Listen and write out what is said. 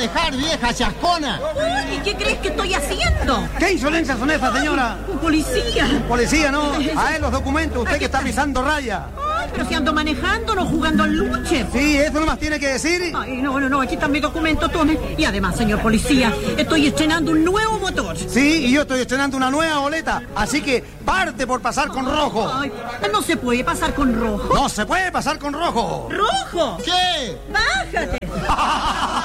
manejar, vieja chascona. Uy, ¿qué crees que estoy haciendo? ¿Qué insolencias son estas, señora? Un policía. Policía, ¿no? A él los documentos, usted que está pisando raya. Ay, pero si ando manejando, no jugando al luche. Sí, eso nomás tiene que decir. Ay, no, aquí están mis documentos, tome. Y además, señor policía, estoy estrenando un nuevo motor. Sí, y yo estoy estrenando una nueva boleta, así que parte por pasar con rojo. Ay, no se puede pasar con rojo. No se puede pasar con rojo. ¡Rojo! ¿Qué? ¡Bájate!